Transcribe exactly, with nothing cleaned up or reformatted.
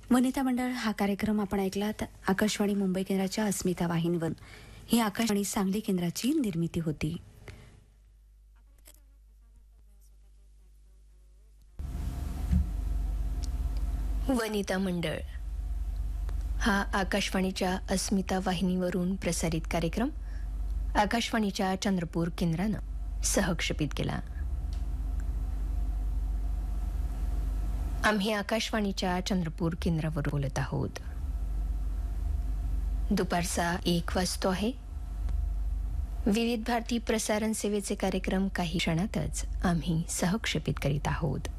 वनिता मंडळ हा कार्यक्रम आपण ऐकलात आकाशवाणी मुंबई केंद्राच्या अस्मिता वाहिनीवर. ही आकाशवाणी सांगली केंद्राची निर्मिती होती. वनिता मंडळ हा आकाशवाणीच्या अस्मिता वाहिनीवरून प्रसारित कार्यक्रम आकाशवाणीच्या चंद्रपूर केंद्रानं सहक्षेपित केला. आम्ही आकाशवाणीच्या चंद्रपूर केंद्रावर बोलत आहोत. दुपारचा एक वाजतो आहे. विविध भारती प्रसारण सेवेचे कार्यक्रम काही क्षणातच आम्ही सहक्षेपित करीत आहोत.